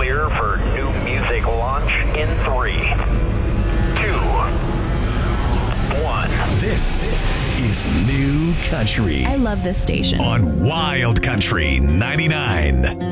clear for new music launch in 3, 2, 1. This is New Country I love this station. on Wild Country 99.